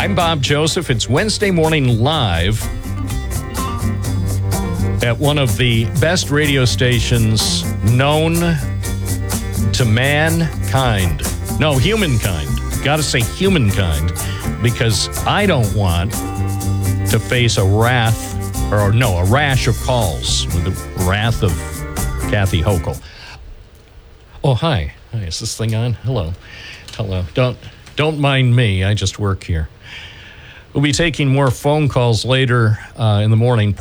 I'm Bob Joseph. It's Wednesday morning live at one of the best radio stations known to mankind. No, humankind. Got to say humankind, because I don't want to face a rash of calls with the wrath of Kathy Hochul. Oh, hi. Hi, is this thing on? Hello. Don't mind me. I just work here. We'll be taking more phone calls later in the morning.